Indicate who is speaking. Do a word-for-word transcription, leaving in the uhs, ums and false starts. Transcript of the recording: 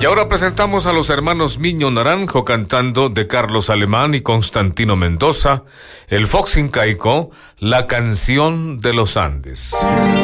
Speaker 1: ahora presentamos a los hermanos Miño Naranjo cantando de Carlos Alemán y Constantino Mendoza, el Fox incaico, La canción de los Andes.